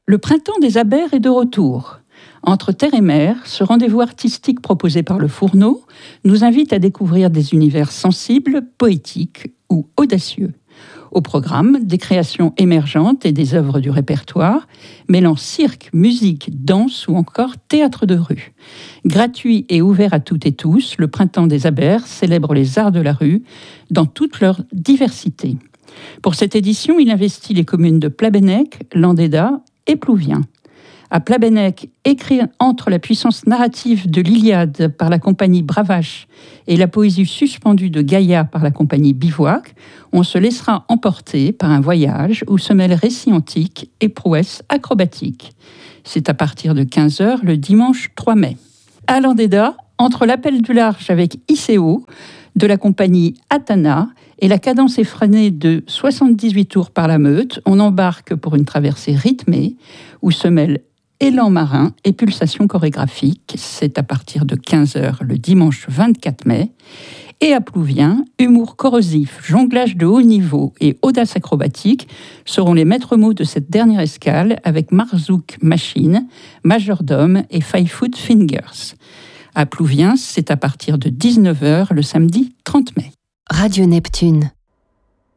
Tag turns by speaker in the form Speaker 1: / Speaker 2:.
Speaker 1: Le printemps des Abers est de retour. Entre terre et mer, ce rendez-vous artistique proposé par le Fourneau nous invite à découvrir des univers sensibles, poétiques ou audacieux. Au programme, des créations émergentes et des œuvres du répertoire, mêlant cirque, musique, danse ou encore théâtre de rue. Gratuit et ouvert à toutes et tous, le printemps des Abers célèbre les arts de la rue dans toute leur diversité. Pour cette édition, il investit les communes de Plabennec, Landéda et Plouvien. À Plabennec, écrit entre la puissance narrative de l'Iliade par la compagnie Bravache et la poésie suspendue de Gaïa par la compagnie Bivouac, on se laissera emporter par un voyage où se mêlent récits antiques et prouesses acrobatiques. C'est à partir de 15h le dimanche 3 mai. À Landéda, entre l'appel du large avec ICO de la compagnie Atana et la cadence effrénée de 78 tours par la Meute, on embarque pour une traversée rythmée où se mêlent élan marin et pulsation chorégraphique. C'est à partir de 15h le dimanche 24 mai. Et à Plouvien, humour corrosif, jonglage de haut niveau et audace acrobatique seront les maîtres mots de cette dernière escale avec Marzouk Machine, Majordome et Five Foot Fingers. À Plouvien, c'est à partir de 19h le samedi 30 mai.
Speaker 2: Radio Neptune.